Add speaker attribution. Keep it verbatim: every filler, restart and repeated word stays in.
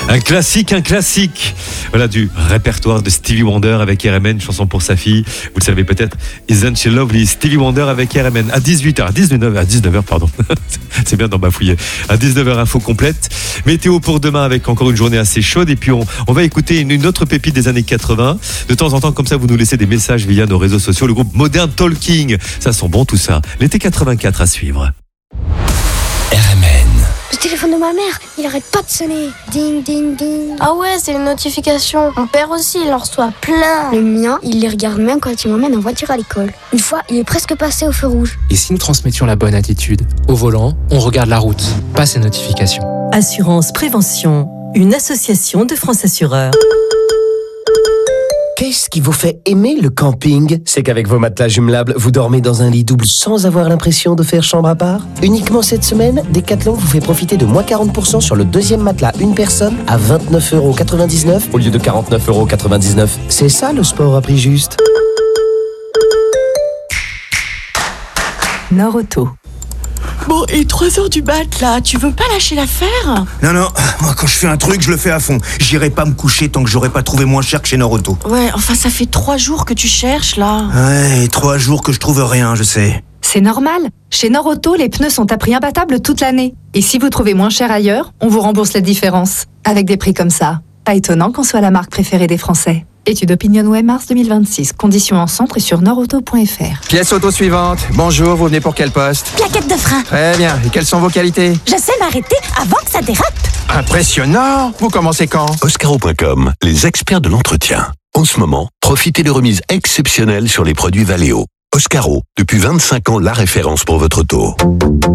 Speaker 1: Un classique, un classique. Voilà du répertoire de Stevie Wonder avec R M N, chanson pour sa fille. Vous le savez peut-être, Isn't She Lovely? Stevie Wonder avec R M N à dix-huit heures, à dix-neuf heures, à dix-neuf heures, pardon. C'est bien d'en bafouiller. À dix-neuf heures, info complète. Météo pour demain avec encore une journée assez chaude. Et puis on, on va écouter une, une autre pépite des années quatre-vingts. De temps en temps, comme ça, vous nous laissez des messages via nos réseaux sociaux. Le groupe Modern Talking. Ça sent bon tout ça. L'été quatre-vingt-quatre à suivre.
Speaker 2: R M N.
Speaker 3: Le téléphone de ma mère, il arrête pas de sonner. Ding, ding, ding.
Speaker 4: Ah ouais, c'est une notification. Mon père aussi, il en reçoit plein.
Speaker 3: Le mien, il les regarde même quand il m'emmène en voiture à l'école. Une fois, il est presque passé au feu rouge.
Speaker 2: Et si nous transmettions la bonne attitude? Au volant, on regarde la route, pas ces notifications.
Speaker 5: Assurance Prévention, une association de France Assureurs.
Speaker 6: Qu'est-ce qui vous fait aimer le camping? C'est qu'avec vos matelas jumelables, vous dormez dans un lit double sans avoir l'impression de faire chambre à part. Uniquement cette semaine, Decathlon vous fait profiter de moins quarante pour cent sur le deuxième matelas une personne à vingt-neuf euros quatre-vingt-dix-neuf au lieu de quarante-neuf euros quatre-vingt-dix-neuf. C'est ça le sport à prix juste.
Speaker 5: Nord-Auto.
Speaker 7: Bon, et trois heures du mat, là, tu veux pas lâcher l'affaire?
Speaker 8: Non, non, moi quand je fais un truc, je le fais à fond. J'irai pas me coucher tant que j'aurai pas trouvé moins cher que chez Nord-Auto.
Speaker 7: Ouais, enfin, ça fait trois jours que tu cherches, là.
Speaker 8: Ouais, et trois jours que je trouve rien, je sais.
Speaker 9: C'est normal. Chez Nord-Auto, les pneus sont à prix imbattable toute l'année. Et si vous trouvez moins cher ailleurs, on vous rembourse la différence. Avec des prix comme ça. Pas étonnant qu'on soit la marque préférée des Français. Étude OpinionWay mars deux mille vingt-six. Conditions en centre et sur nordauto point f r.
Speaker 10: Pièce auto suivante. Bonjour, vous venez pour quel poste?
Speaker 11: Plaquette de frein.
Speaker 10: Très bien. Et quelles sont vos qualités?
Speaker 11: Je sais m'arrêter avant que ça dérape.
Speaker 10: Impressionnant. Vous commencez quand?
Speaker 12: Oscaro point com, les experts de l'entretien. En ce moment, profitez de remises exceptionnelles sur les produits Valeo. Oscaro, depuis vingt-cinq ans, la référence pour votre auto.